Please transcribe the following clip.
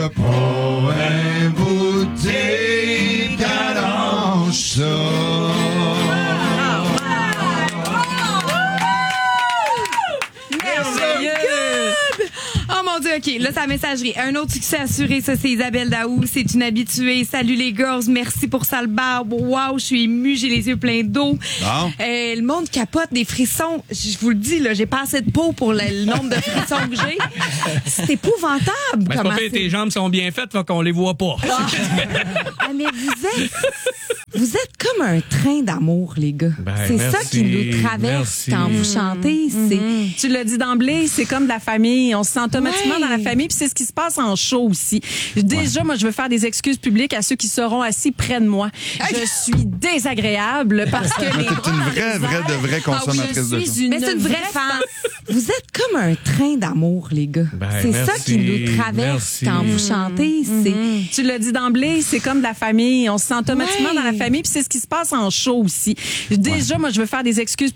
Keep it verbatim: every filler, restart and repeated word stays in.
På en bouteille d'orange. Oh mon Dieu, OK. Là, c'est la messagerie. Un autre succès assuré, ça, c'est Isabelle Daou. C'est une habituée. Salut les girls. Merci pour ça, le barbe. Wow, je suis émue. J'ai les yeux pleins d'eau. Bon. Euh, le monde capote des frissons. Je vous le dis, là, j'ai pas assez de peau pour le, le nombre de frissons que j'ai. C'est épouvantable. Ben, c'est comment pas fait, tes jambes sont bien faites, faut qu'on les voit pas. Ah, ah mais vous êtes... Vous êtes comme un train d'amour, les gars. Ben, c'est merci, ça qui nous traverse merci. quand vous chantez. C'est... Mm-hmm. Tu l'as dit d'emblée, c'est comme de la famille. On se sent automatiquement Ouais. dans la famille, puis c'est ce qui se passe en show aussi. Déjà, ouais. moi, je veux faire des excuses publiques à ceux qui seront assis près de moi. Je suis désagréable parce que les T'es une vraie, vraie, de vraie consommatrice ah, de je show. suis une Mais c'est une vraie fan. Vous êtes comme un train d'amour, les gars. Ben, c'est merci, ça qui nous traverse merci. quand vous chantez. C'est... Tu l'as dit d'emblée, c'est comme de la famille. On se sent automatiquement Ouais. dans la famille, puis c'est ce qui se passe en show aussi. Déjà, ouais. moi, je veux faire des excuses